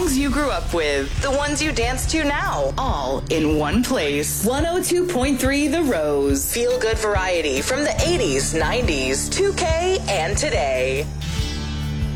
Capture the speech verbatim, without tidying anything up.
songs you grew up with, the ones you dance to now, all in one place. one oh two point three The Rose. Feel good variety from the eighties, nineties, two K, and today.